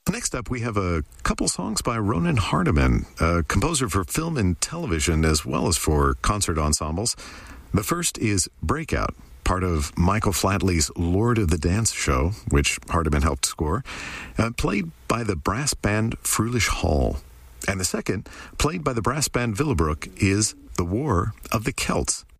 Next up, we have a couple songs by Ronan Hardiman, a composer for film and television as well as for concert ensembles. The first is Breakout, part of Michael Flatley's Lord of the Dance show, which Hardiman helped score, played by the brass band Frulish Hall. And the second, played by the brass band Willebroek, is The War of the Celts,